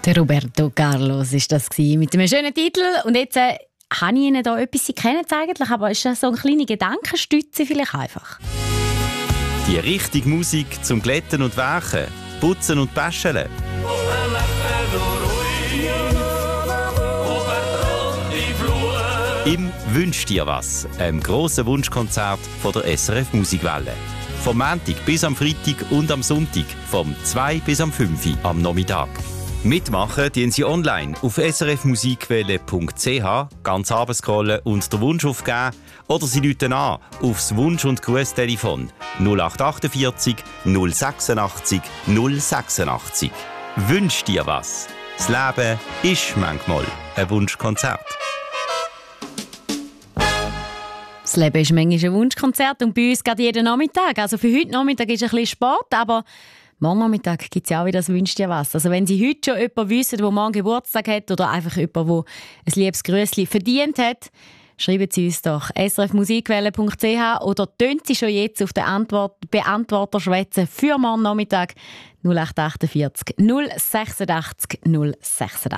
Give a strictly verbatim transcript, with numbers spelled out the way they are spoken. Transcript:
Der Roberto Carlos ist das gewesen, mit einem schönen Titel. Und jetzt äh, habe ich Ihnen da etwas, Sie kennen es eigentlich, aber ist das so eine kleine Gedankenstütze vielleicht einfach? Die richtige Musik zum Glätten und Werken, Putzen und Päscheln. Im «Wünsch dir was», einem grossen Wunschkonzert von der S R F Musikwelle. Vom Montag bis am Freitag und am Sonntag, vom zwei bis am fünf am Nachmittag. Mitmachen tun Sie online auf s r f musikwelle punkt c h, ganz runterscrollen und den Wunsch aufgeben, oder Sie rufen an aufs Wunsch- und Grußtelefon null acht achtundvierzig null sechsundachtzig null sechsundachtzig. Wünsch dir was. Das Leben ist manchmal ein Wunschkonzert. Das Leben ist manchmal ein Wunschkonzert und bei uns geht jeden Nachmittag. Also für heute Nachmittag ist ein bisschen Sport, aber morgen Nachmittag gibt es ja auch wieder das «Wünsch dir was». Also wenn Sie heute schon jemanden wissen, der morgen Geburtstag hat oder einfach jemanden, der ein liebes Grüßli verdient hat, schreiben Sie uns doch s r f musikwelle punkt c h oder tönen Sie schon jetzt auf den Antwort Beantworter schwätzen für morgen Nachmittag null acht achtundvierzig null sechsundachtzig null sechsundachtzig.